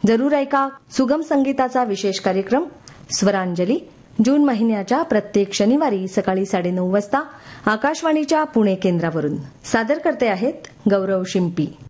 जरूर ऐका सुगम संगीताचा विशेष कार्यक्रम स्वरांजली जून महिन्याच्या प्रत्येक शनिवारी सकाळी 9:30 वाजता आकाशवाणीच्या पुणे केंद्रावरून. सादर करते आहेत गौरव शिंपी.